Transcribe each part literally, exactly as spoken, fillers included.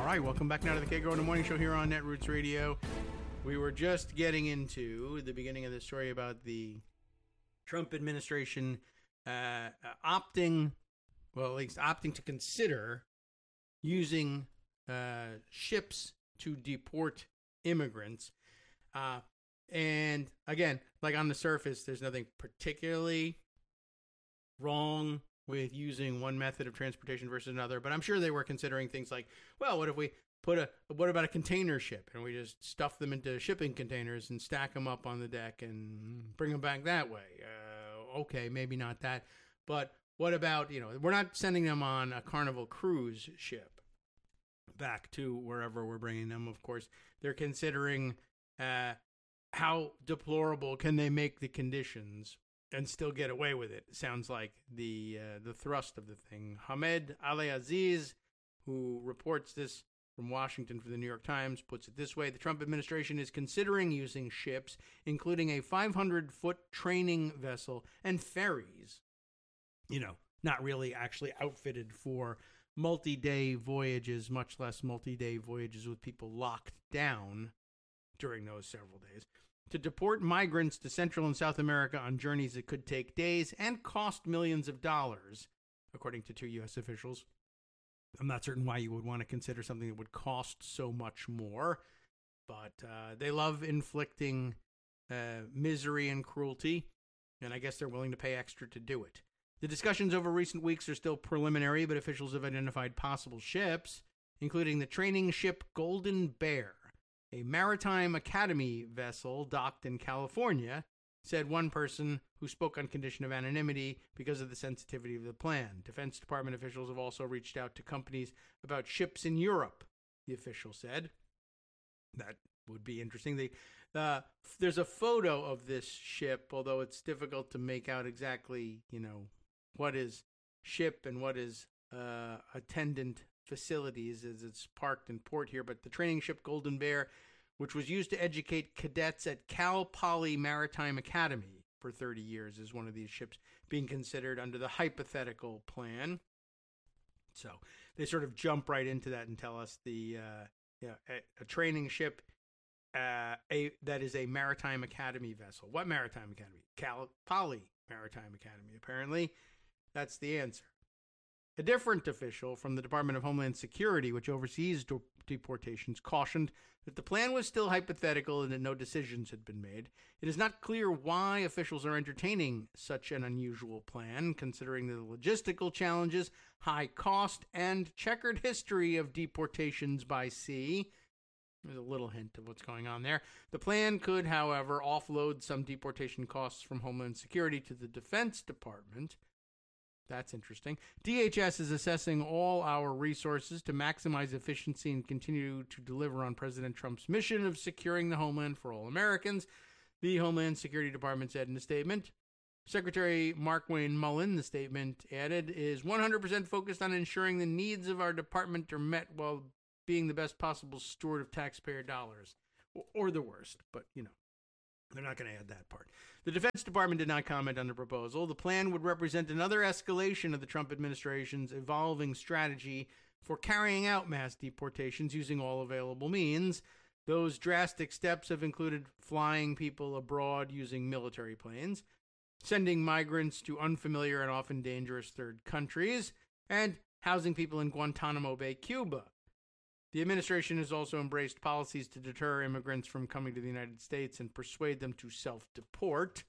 All right, welcome back now to the K-Grow in the Morning Show here on Netroots Radio. We were just getting into the beginning of the story about the Trump administration uh, opting, well, at least opting to consider using uh, ships to deport immigrants. Uh, and again, like on the surface, there's nothing particularly wrong with using one method of transportation versus another, but I'm sure they were considering things like, well, what if we put a, what about a container ship and we just stuff them into shipping containers and stack them up on the deck and bring them back that way? Uh, okay, maybe not that, but what about, you know, we're not sending them on a Carnival cruise ship back to wherever we're bringing them. Of course, they're considering uh, how deplorable can they make the conditions and still get away with it. Sounds like the uh, the thrust of the thing. Hamed Ali-Aziz, who reports this from Washington for the New York Times, puts it this way: the Trump administration is considering using ships, including a five hundred foot training vessel and ferries, you know, not really actually outfitted for multi-day voyages, much less multi-day voyages with people locked down during those several days, to deport migrants to Central and South America on journeys that could take days and cost millions of dollars, according to two U S officials. I'm not certain why you would want to consider something that would cost so much more, but uh, they love inflicting uh, misery and cruelty, and I guess they're willing to pay extra to do it. The discussions over recent weeks are still preliminary, but officials have identified possible ships, including the training ship Golden Bear, a maritime academy vessel docked in California, said one person who spoke on condition of anonymity because of the sensitivity of the plan. Defense Department officials have also reached out to companies about ships in Europe, the official said. That would be interesting. The, uh, there's a photo of this ship, although it's difficult to make out exactly, you know, what is ship and what is uh, attendant facilities as it's parked in port here. But the training ship Golden Bear, which was used to educate cadets at Cal Poly Maritime Academy for thirty years, is one of these ships being considered under the hypothetical plan. So they sort of jump right into that and tell us the uh, you know, a, a training ship uh, a that is a maritime academy vessel. What maritime academy? Cal Poly Maritime Academy, apparently. That's the answer. A different official from the Department of Homeland Security, which oversees de- deportations, cautioned that the plan was still hypothetical and that no decisions had been made. It is not clear why officials are entertaining such an unusual plan, considering the logistical challenges, high cost, and checkered history of deportations by sea. There's a little hint of what's going on there. The plan could, however, offload some deportation costs from Homeland Security to the Defense Department. That's interesting. D H S is assessing all our resources to maximize efficiency and continue to deliver on President Trump's mission of securing the homeland for all Americans, the Homeland Security Department said in a statement. Secretary Markwayne Mullin, the statement added, is one hundred percent focused on ensuring the needs of our department are met while being the best possible steward of taxpayer dollars. Or the worst, but, you know. They're not going to add that part. The Defense Department did not comment on the proposal. The plan would represent another escalation of the Trump administration's evolving strategy for carrying out mass deportations using all available means. Those drastic steps have included flying people abroad using military planes, sending migrants to unfamiliar and often dangerous third countries, and housing people in Guantanamo Bay, Cuba. The administration has also embraced policies to deter immigrants from coming to the United States and persuade them to self-deport.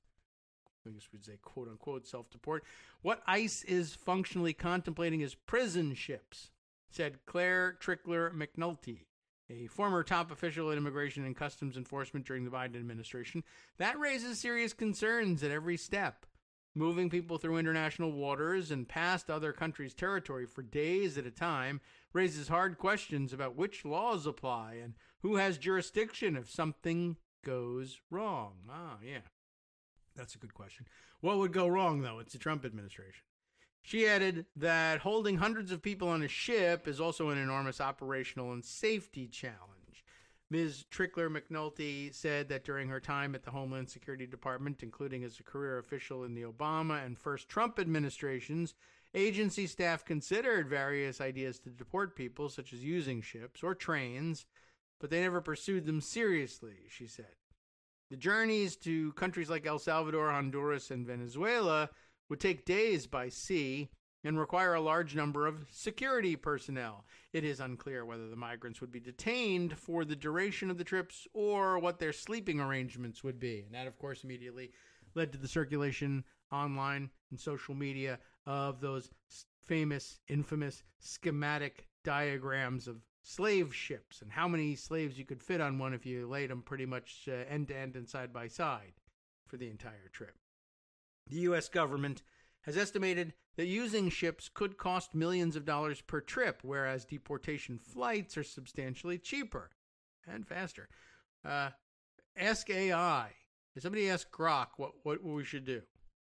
I guess we'd say quote-unquote self-deport. What ICE is functionally contemplating is prison ships, said Claire Trickler McNulty, a former top official at Immigration and Customs Enforcement during the Biden administration. That raises serious concerns at every step. Moving people through international waters and past other countries' territory for days at a time raises hard questions about which laws apply and who has jurisdiction if something goes wrong. Ah, yeah. That's a good question. What would go wrong, though? It's the Trump administration. She added that holding hundreds of people on a ship is also an enormous operational and safety challenge. Miz Trickler McNulty said that during her time at the Homeland Security Department, including as a career official in the Obama and first Trump administrations, Agency staff considered various ideas to deport people, such as using ships or trains, but they never pursued them seriously, she said. The journeys to countries like El Salvador, Honduras, and Venezuela would take days by sea and require a large number of security personnel. It is unclear whether the migrants would be detained for the duration of the trips or what their sleeping arrangements would be. And that, of course, immediately led to the circulation online and social media of those famous, infamous schematic diagrams of slave ships and how many slaves you could fit on one if you laid them pretty much uh, end to end and side by side for the entire trip. The U S government has estimated that using ships could cost millions of dollars per trip, whereas deportation flights are substantially cheaper and faster. Uh, ask A I. If somebody asked Grok what, what we should do.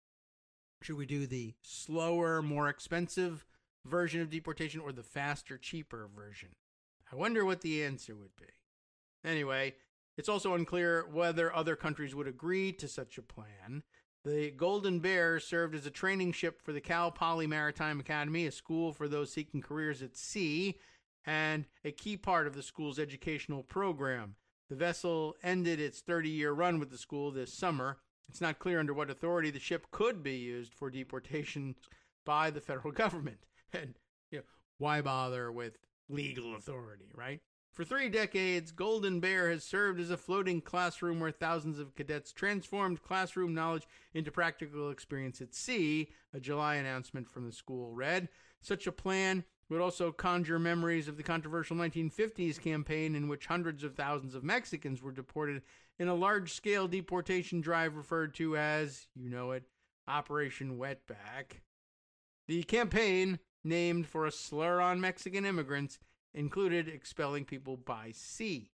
Should we do the slower, more expensive version of deportation or the faster, cheaper version? I wonder what the answer would be. Anyway, it's also unclear whether other countries would agree to such a plan. The Golden Bear served as a training ship for the Cal Poly Maritime Academy, a school for those seeking careers at sea, and a key part of the school's educational program. The vessel ended its thirty-year run with the school this summer. It's not clear under what authority the ship could be used for deportation by the federal government. And you know, why bother with legal authority, right? For three decades, Golden Bear has served as a floating classroom where thousands of cadets transformed classroom knowledge into practical experience at sea, a July announcement from the school read. Such a plan would also conjure memories of the controversial nineteen fifties campaign in which hundreds of thousands of Mexicans were deported in a large-scale deportation drive referred to as, you know it, Operation Wetback. The campaign, named for a slur on Mexican immigrants, included expelling people by sea.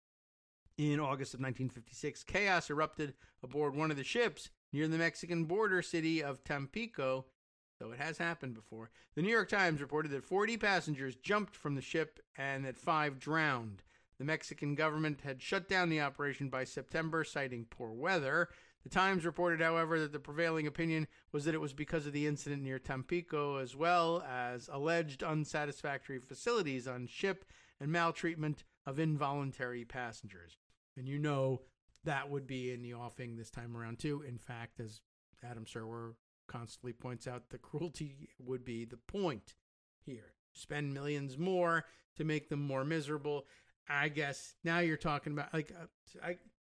In August of nineteen fifty-six, chaos erupted aboard one of the ships near the Mexican border city of Tampico, though it has happened before. The New York Times reported that forty passengers jumped from the ship and that five drowned. The Mexican government had shut down the operation by September, citing poor weather. The Times reported, however, that the prevailing opinion was that it was because of the incident near Tampico, as well as alleged unsatisfactory facilities on ship and maltreatment of involuntary passengers. And you know that would be in the offing this time around, too. In fact, as Adam Serwer constantly points out, the cruelty would be the point here. Spend millions more to make them more miserable. I guess now you're talking about, like, uh, I...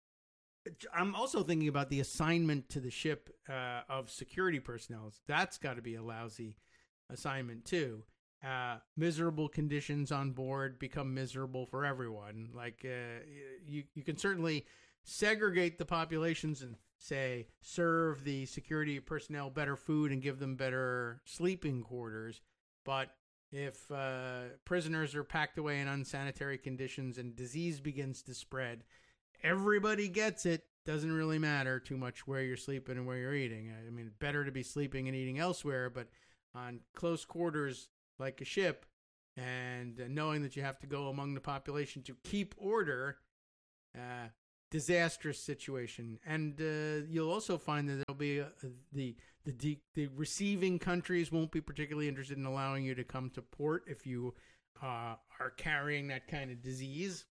I'm also thinking about the assignment to the ship uh, of security personnel. That's got to be a lousy assignment, too. Uh, miserable conditions on board become miserable for everyone. Like, uh, you, you can certainly segregate the populations and, say, serve the security personnel better food and give them better sleeping quarters. But if uh, prisoners are packed away in unsanitary conditions and disease begins to spread, everybody gets it. Doesn't really matter too much where you're sleeping and where you're eating. I mean, better to be sleeping and eating elsewhere, but on close quarters like a ship and knowing that you have to go among the population to keep order, uh, disastrous situation. And uh, you'll also find that there'll be a, a, the the de- the receiving countries won't be particularly interested in allowing you to come to port if you uh, are carrying that kind of disease.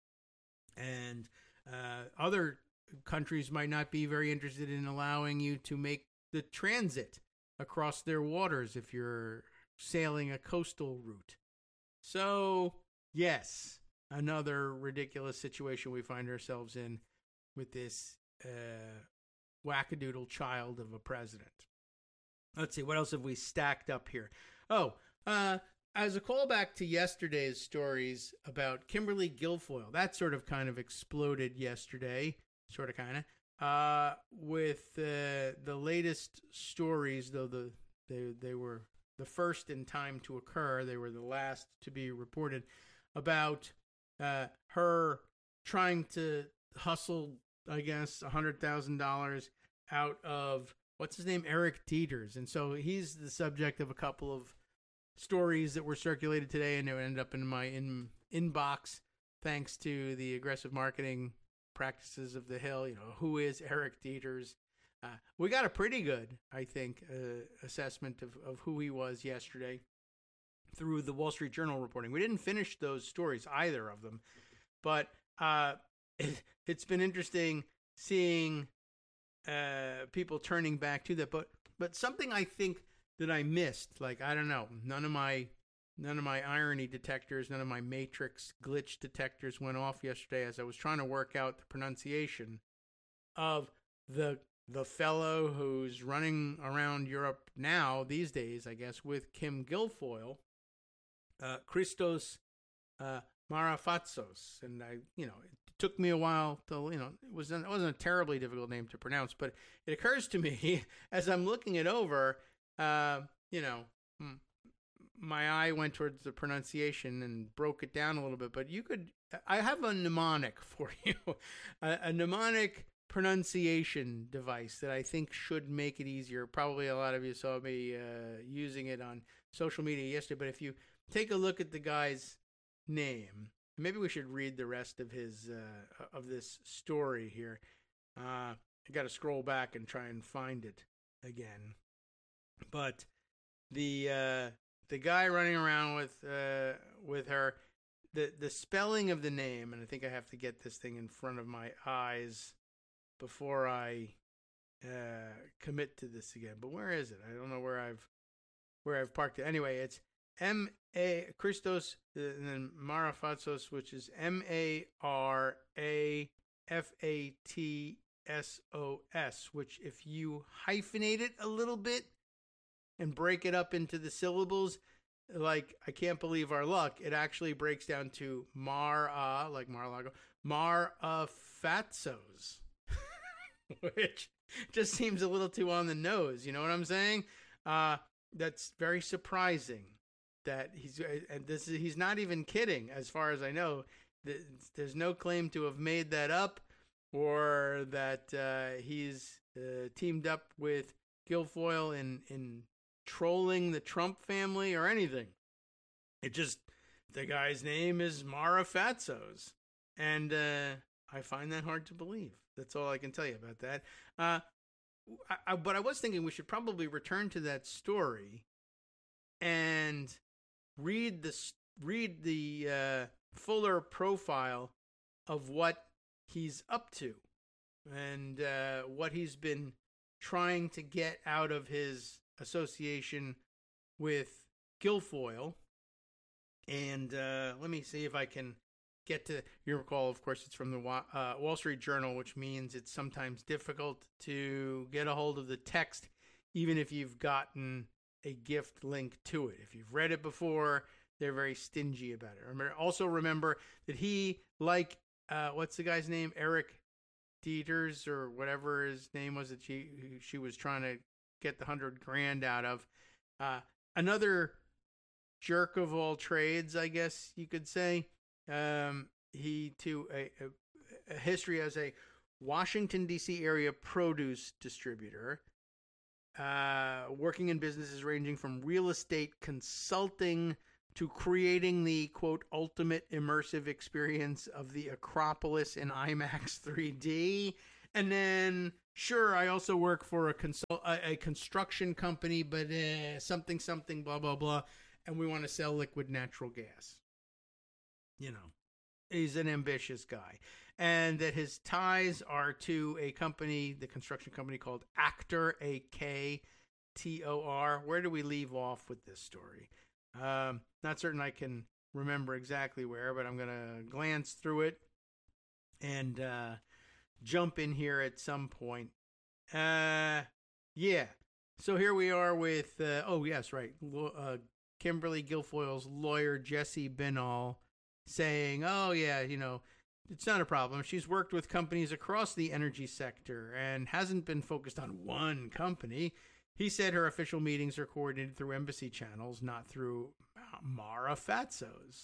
And Uh, other countries might not be very interested in allowing you to make the transit across their waters if you're sailing a coastal route. So, yes, another ridiculous situation we find ourselves in with this uh, wackadoodle child of a president. Let's see, what else have we stacked up here? Oh, uh, as a callback to yesterday's stories about Kimberly Guilfoyle, that sort of kind of exploded yesterday, sort of kind of, uh, with uh, the latest stories, though the they they were the first in time to occur, they were the last to be reported, about uh, her trying to hustle, I guess, one hundred thousand dollars out of, what's his name, Eric Dieters. And so he's the subject of a couple of stories that were circulated today, and they ended up in my in, inbox thanks to the aggressive marketing practices of the Hill. You know, who is Eric Dieters? uh, we got a pretty good, I think, uh, assessment of, of who he was yesterday through the Wall Street Journal reporting. We didn't finish those stories, either of them, but uh, it, it's been interesting seeing uh, people turning back to that. But but something I think that I missed, like, I don't know, none of my none of my irony detectors, none of my matrix glitch detectors went off yesterday as I was trying to work out the pronunciation of the the fellow who's running around Europe now these days, I guess, with Kim Guilfoyle, uh, Christos uh, Marafatsos. And I, you know, it took me a while to, you know, it wasn't, it wasn't a terribly difficult name to pronounce, but it occurs to me as I'm looking it over, uh, you know, my eye went towards the pronunciation and broke it down a little bit, but you could, I have a mnemonic for you, a, a mnemonic pronunciation device that I think should make it easier. Probably a lot of you saw me uh, using it on social media yesterday, but if you take a look at the guy's name, maybe we should read the rest of his uh, of this story here. Uh, I got to scroll back and try and find it again. But the uh, the guy running around with uh, with her, the the spelling of the name, and I think I have to get this thing in front of my eyes before I uh, commit to this again. But where is it? I don't know where I've where I've parked it. Anyway, it's M A Christos and then Marafatsos, which is M A R A F A T S O S, which if you hyphenate it a little bit and break it up into the syllables, like, I can't believe our luck, it actually breaks down to Mar-a, like Mar-a-Lago, Mar-a-Fatsos, which just seems a little too on the nose, you know what I'm saying? Uh, that's very surprising that he's, and this is, he's not even kidding, as far as I know. There's no claim to have made that up, or that uh, he's uh, teamed up with Guilfoyle in, in trolling the Trump family or anything. It just, the guy's name is Marafatsos, and uh, I find that hard to believe. That's all I can tell you about that. Uh, I, I, but I was thinking we should probably return to that story and read the read the uh, fuller profile of what he's up to and uh, what he's been trying to get out of his association with Guilfoyle. And uh, let me see if I can get to, you recall, of course, it's from the uh, Wall Street Journal, which means it's sometimes difficult to get a hold of the text, even if you've gotten a gift link to it. If you've read it before, they're very stingy about it. Remember, also remember that he, like, uh, what's the guy's name? Eric Dieters, or whatever his name was that she she was trying to get the hundred grand out of. Uh, another jerk of all trades, I guess you could say. Um, he, too, a, a, a history as a Washington, D C area produce distributor, uh, working in businesses ranging from real estate consulting to creating the, quote, ultimate immersive experience of the Acropolis in IMAX three D. And then, sure, I also work for a, consult- a, a construction company, but uh, something, something, blah, blah, blah. And we want to sell liquid natural gas. You know, he's an ambitious guy. And that his ties are to a company, the construction company called Actor, A K T O R. Where do we leave off with this story? Um, not certain I can remember exactly where, but I'm going to glance through it and uh, jump in here at some point. Uh, yeah. So here we are with, uh, oh, yes, right. Uh, Kimberly Guilfoyle's lawyer, Jesse Binnall, saying, oh, yeah, you know, it's not a problem. She's worked with companies across the energy sector and hasn't been focused on one company. He said her official meetings are coordinated through embassy channels, not through Marafatsos.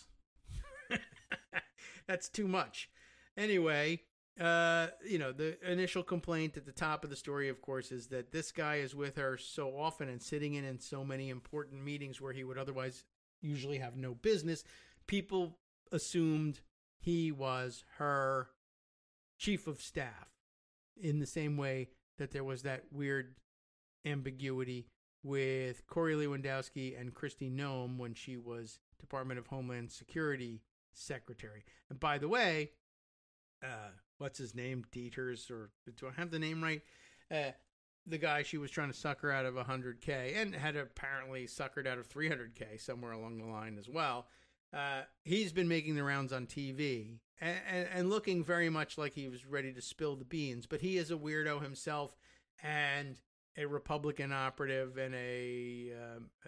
That's too much. Anyway, uh, you know, the initial complaint at the top of the story, of course, is that this guy is with her so often and sitting in in so many important meetings where he would otherwise usually have no business. People assumed he was her chief of staff in the same way that there was that weird ambiguity with Corey Lewandowski and Kristi Noem when she was Department of Homeland Security Secretary. And by the way, uh, what's his name? Dieters, or do I have the name right? Uh, the guy she was trying to sucker out of one hundred K and had apparently suckered out of three hundred K somewhere along the line as well. Uh, he's been making the rounds on T V and, and, and looking very much like he was ready to spill the beans. But he is a weirdo himself and a Republican operative and a um, uh,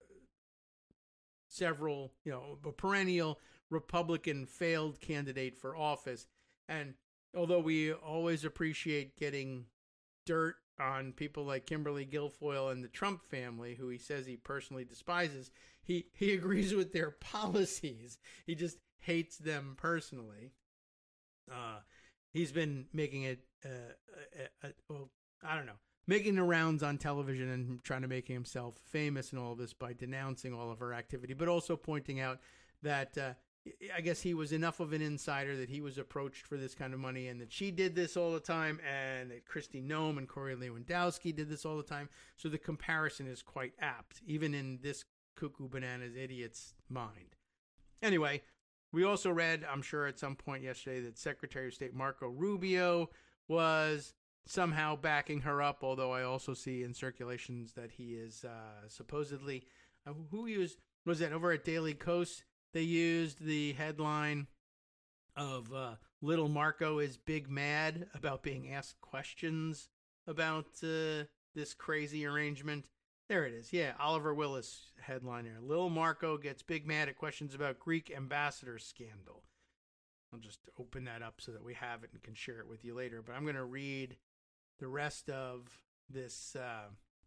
several, you know, a perennial Republican failed candidate for office. And although we always appreciate getting dirt on people like Kimberly Guilfoyle and the Trump family, who he says he personally despises, he, he agrees with their policies. He just hates them personally. Uh, he's been making it, uh, uh, uh, well, I don't know, making the rounds on television and trying to make himself famous in all of this by denouncing all of her activity, but also pointing out that uh, I guess he was enough of an insider that he was approached for this kind of money and that she did this all the time and that Kristi Noem and Corey Lewandowski did this all the time. So the comparison is quite apt, even in this cuckoo bananas idiot's mind. Anyway, we also read, I'm sure at some point yesterday, that Secretary of State Marco Rubio was somehow backing her up, although I also see in circulations that he is uh, supposedly, uh, who used, was that over at Daily Kos? They used the headline of uh, Little Marco is big mad about being asked questions about uh, this crazy arrangement. There it is. Yeah, Oliver Willis headline here. Little Marco gets big mad at questions about Greek ambassador scandal. I'll just open that up so that we have it and can share it with you later. But I'm going to read the rest of this uh,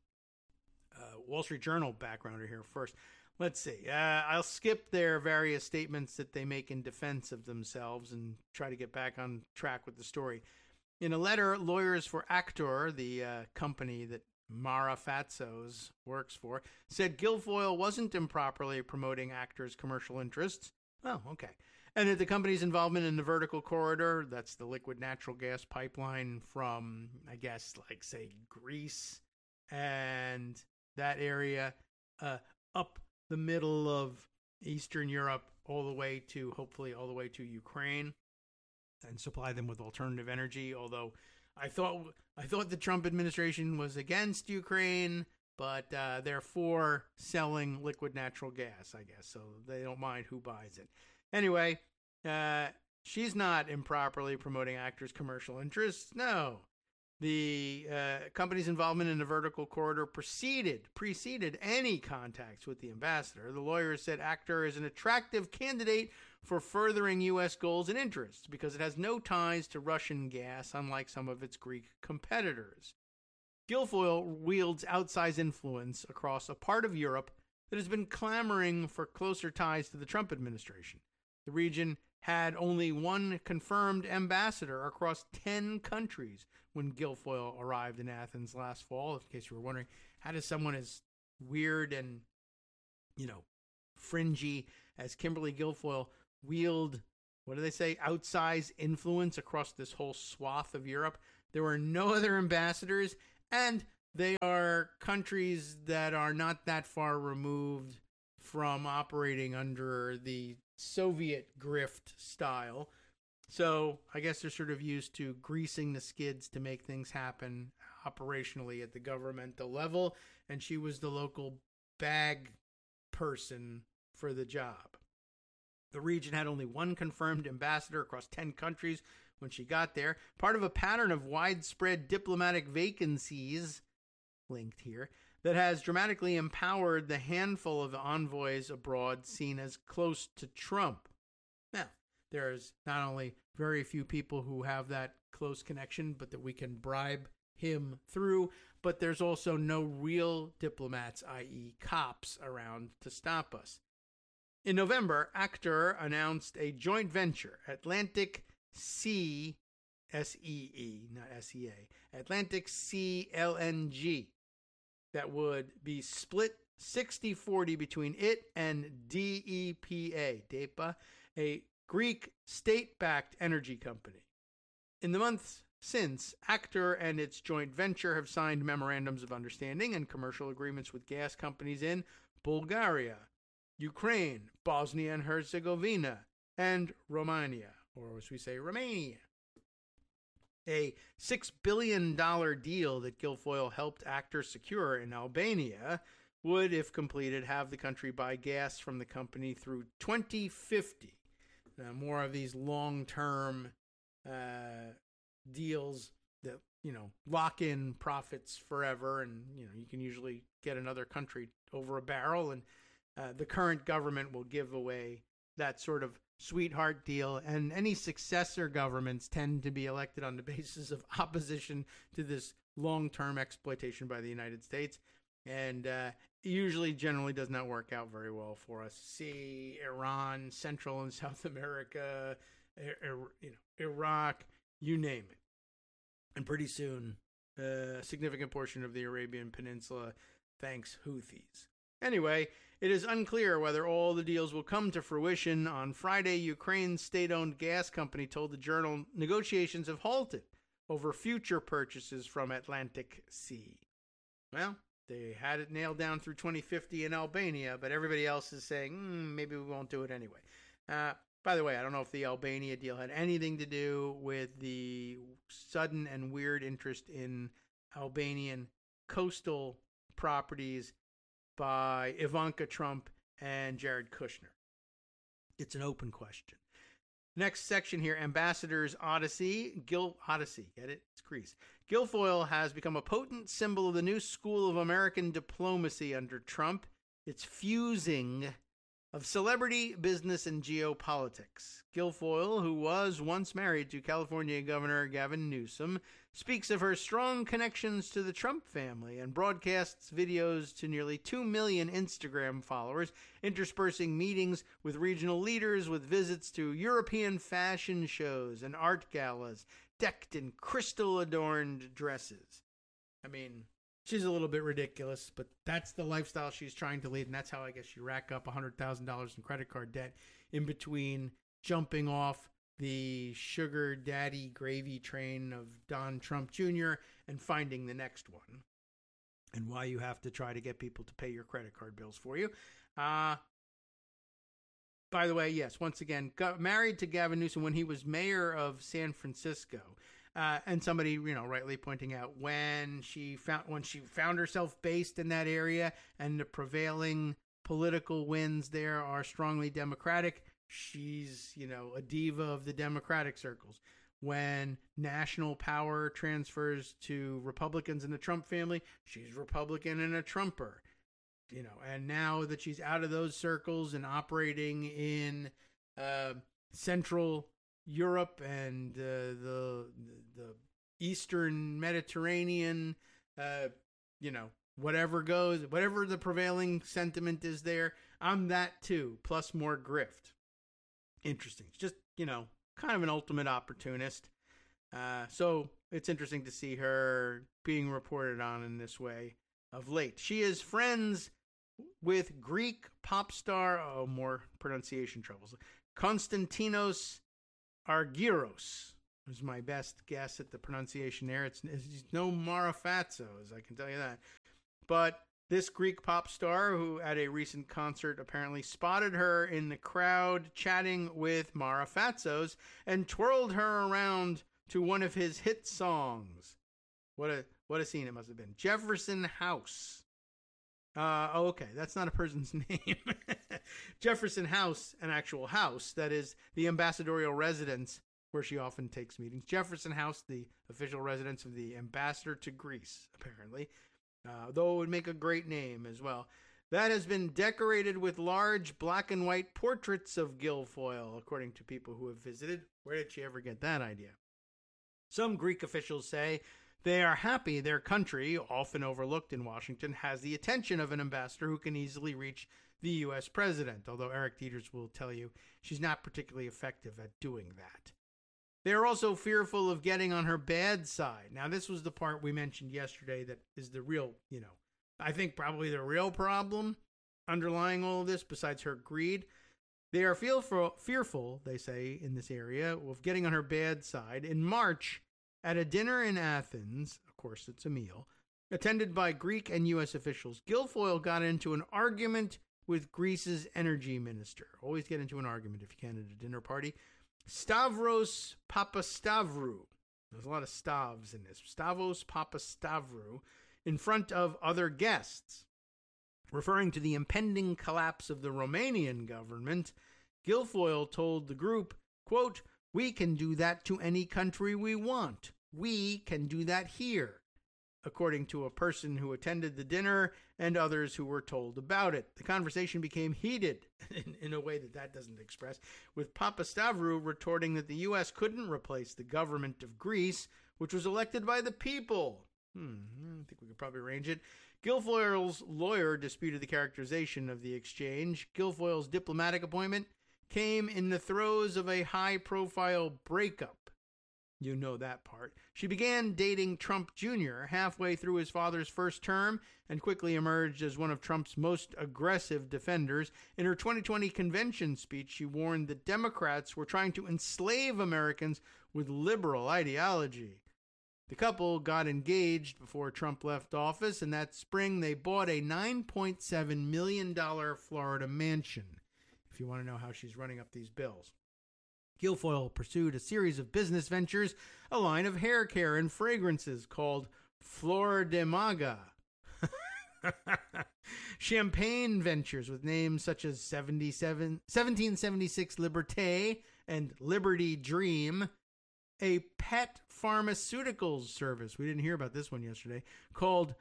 uh, Wall Street Journal backgrounder here first. Let's see. Uh, I'll skip their various statements that they make in defense of themselves and try to get back on track with the story. In a letter, lawyers for Actor, the uh, company that Mara Fatsos works for, said Guilfoyle wasn't improperly promoting Actor's commercial interests. Oh, okay. And that the company's involvement in the vertical corridor, that's the liquid natural gas pipeline from, I guess, like, say, Greece and that area, uh, up the middle of Eastern Europe all the way to, hopefully, all the way to Ukraine and supply them with alternative energy. Although I thought I thought the Trump administration was against Ukraine, but uh, they're for selling liquid natural gas, I guess. So they don't mind who buys it. Anyway, uh, she's not improperly promoting Actor's commercial interests. No. The uh, company's involvement in the vertical corridor preceded, preceded any contacts with the ambassador. The lawyers said Actor is an attractive candidate for furthering U S goals and interests because it has no ties to Russian gas, unlike some of its Greek competitors. Guilfoyle wields outsized influence across a part of Europe that has been clamoring for closer ties to the Trump administration. The region had only one confirmed ambassador across ten countries when Guilfoyle arrived in Athens last fall. In case you were wondering, how does someone as weird and, you know, fringy as Kimberly Guilfoyle wield, what do they say, outsized influence across this whole swath of Europe? There were no other ambassadors, and they are countries that are not that far removed from operating under the Soviet grift style. So I guess they're sort of used to greasing the skids to make things happen operationally at the governmental level, and she was the local bag person for the job. The region had only one confirmed ambassador across ten countries when she got there, part of a pattern of widespread diplomatic vacancies, linked here, that has dramatically empowered the handful of envoys abroad seen as close to Trump. Now, there's not only very few people who have that close connection, but that we can bribe him through, but there's also no real diplomats, that is cops, around to stop us. In November, Actor announced a joint venture, Atlantic Sea, S E E, not S E A, Atlantic Sea L N G, that would be split sixty forty between it and D E P A, DEPA, a Greek state-backed energy company. In the months since, Actor and its joint venture have signed memorandums of understanding and commercial agreements with gas companies in Bulgaria, Ukraine, Bosnia and Herzegovina, and Romania, or as we say, Romania. A six billion dollars deal that Guilfoyle helped Actor secure in Albania would, if completed, have the country buy gas from the company through twenty fifty. Now, more of these long-term uh, deals that, you know, lock in profits forever, and, you know, you can usually get another country over a barrel, and uh, the current government will give away that sort of sweetheart deal, and any successor governments tend to be elected on the basis of opposition to this long-term exploitation by the United States, and uh, usually generally does not work out very well for us. See Iran, Central and South America, you know, Iraq, you name it. And pretty soon, a significant portion of the Arabian Peninsula thanks Houthis. Anyway, it is unclear whether all the deals will come to fruition. On Friday, Ukraine's state-owned gas company told the Journal negotiations have halted over future purchases from Atlantic Sea. Well, they had it nailed down through twenty fifty in Albania, but everybody else is saying, mm, maybe we won't do it anyway. Uh, by the way, I don't know if the Albania deal had anything to do with the sudden and weird interest in Albanian coastal properties by Ivanka Trump and Jared Kushner. It's an open question. Next section here, Ambassador's Odyssey. Gil Odyssey, get it? It's Greece. Guilfoyle has become a potent symbol of the new school of American diplomacy under Trump. It's fusing of celebrity, business, and geopolitics. Guilfoyle, who was once married to California Governor Gavin Newsom, speaks of her strong connections to the Trump family and broadcasts videos to nearly two million Instagram followers, interspersing meetings with regional leaders with visits to European fashion shows and art galas, decked in crystal-adorned dresses. I mean, she's a little bit ridiculous, but that's the lifestyle she's trying to lead, and that's how I guess you rack up one hundred thousand dollars in credit card debt in between jumping off the sugar daddy gravy train of Don Trump Junior and finding the next one, and why you have to try to get people to pay your credit card bills for you. Uh, by the way, yes, once again, got married to Gavin Newsom when he was mayor of San Francisco. Uh, and somebody, you know, rightly pointing out when she found when she found herself based in that area and the prevailing political winds there are strongly Democratic, she's, you know, a diva of the Democratic circles. When national power transfers to Republicans in the Trump family, she's Republican and a Trumper. You know, and now that she's out of those circles and operating in uh, Central Europe and uh, the the Eastern Mediterranean, uh, you know, whatever goes, whatever the prevailing sentiment is there, I'm that too, plus more grift. Interesting. It's just, you know, kind of an ultimate opportunist. Uh, so it's interesting to see her being reported on in this way of late. She is friends with Greek pop star, oh, more pronunciation troubles, Konstantinos Argyros was my best guess at the pronunciation there. It's, it's no Marafatsos, I can tell you that. But this Greek pop star, who at a recent concert apparently spotted her in the crowd chatting with Marafatsos and twirled her around to one of his hit songs. What a what a scene it must have been. Jefferson House. Uh, oh, okay, that's not a person's name. Jefferson House, an actual house, that is the ambassadorial residence where she often takes meetings. Jefferson House, the official residence of the ambassador to Greece, apparently, uh, though it would make a great name as well. That has been decorated with large black and white portraits of Guilfoyle, according to people who have visited. Where did she ever get that idea? Some Greek officials say they are happy their country, often overlooked in Washington, has the attention of an ambassador who can easily reach the U S president, although Eric Dieters will tell you she's not particularly effective at doing that. They are also fearful of getting on her bad side. Now, this was the part we mentioned yesterday that is the real, you know, I think probably the real problem underlying all of this, besides her greed. They are fearful, fearful, they say, in this area, of getting on her bad side. In March, At a dinner in Athens, of course it's a meal, attended by Greek and U S officials, Guilfoyle got into an argument with Greece's energy minister. Always get into an argument if you can at a dinner party. Stavros Papastavrou. There's a lot of stavs in this. Stavros Papastavrou, in front of other guests. Referring to the impending collapse of the Romanian government, Guilfoyle told the group, quote, "We can do that to any country we want. We can do that here," according to a person who attended the dinner and others who were told about it. The conversation became heated in, in a way that that doesn't express, with Papastavrou retorting that the U S couldn't replace the government of Greece, which was elected by the people. Hmm, I think we could probably arrange it. Guilfoyle's lawyer disputed the characterization of the exchange. Guilfoyle's diplomatic appointment came in the throes of a high-profile breakup. You know that part. She began dating Trump Junior halfway through his father's first term and quickly emerged as one of Trump's most aggressive defenders. In her twenty twenty convention speech, she warned that Democrats were trying to enslave Americans with liberal ideology. The couple got engaged before Trump left office, and that spring they bought a nine point seven million dollars Florida mansion, if you want to know how she's running up these bills. Guilfoyle pursued a series of business ventures, a line of hair care and fragrances called Flor de Maga. Champagne ventures with names such as seventy-seven, seventeen seventy-six Liberté and Liberty Dream. A pet pharmaceuticals service, we didn't hear about this one yesterday, called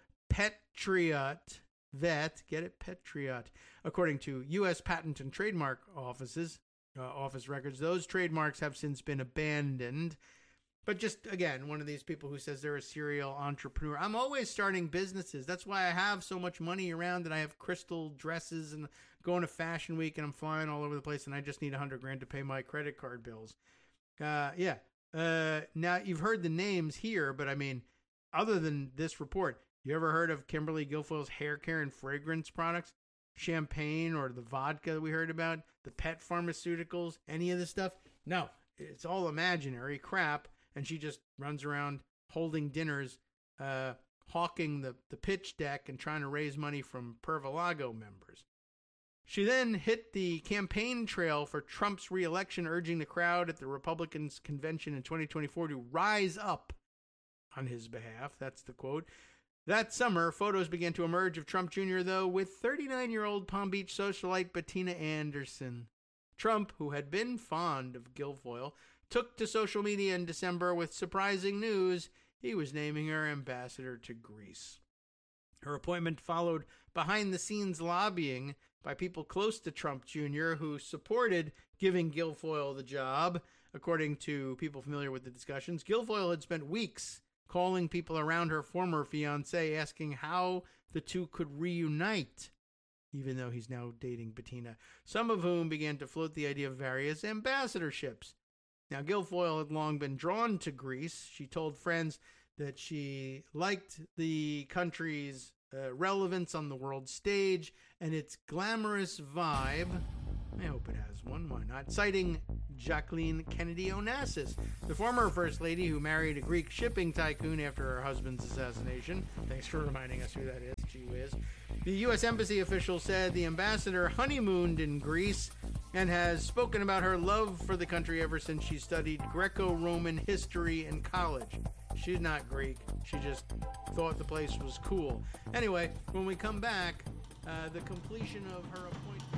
Petriot Vet, get it, Petriot, according to U S Patent and Trademark Offices, uh, office records. Those trademarks have since been abandoned. But just, again, one of these people who says they're a serial entrepreneur. I'm always starting businesses. That's why I have so much money around, and I have crystal dresses and going to Fashion Week, and I'm flying all over the place, and I just need a hundred grand to pay my credit card bills. Uh, yeah. Uh, now, you've heard the names here, but I mean, other than this report, you ever heard of Kimberly Guilfoyle's hair care and fragrance products? Champagne or the vodka that we heard about? The pet pharmaceuticals? Any of this stuff? No, it's all imaginary crap, and she just runs around holding dinners, uh, hawking the, the pitch deck and trying to raise money from Pervalago members. She then hit the campaign trail for Trump's re-election, urging the crowd at the Republicans' convention in twenty twenty-four to rise up on his behalf. That's the quote. That summer, photos began to emerge of Trump Junior, though, with thirty-nine-year-old Palm Beach socialite Bettina Anderson. Trump, who had been fond of Guilfoyle, took to social media in December with surprising news. He was naming her ambassador to Greece. Her appointment followed behind-the-scenes lobbying by people close to Trump Junior who supported giving Guilfoyle the job. According to people familiar with the discussions, Guilfoyle had spent weeks calling people around her former fiancé, asking how the two could reunite, even though he's now dating Bettina, some of whom began to float the idea of various ambassadorships. Now, Guilfoyle had long been drawn to Greece. She told friends that she liked the country's uh, relevance on the world stage and its glamorous vibe. I hope it has one, why not? Citing Jacqueline Kennedy Onassis, the former First Lady who married a Greek shipping tycoon after her husband's assassination. Thanks for reminding us who that is. Gee whiz. The U S Embassy official said the ambassador honeymooned in Greece and has spoken about her love for the country ever since she studied Greco-Roman history in college. She's not Greek. She just thought the place was cool. Anyway, when we come back, uh, the completion of her appointment...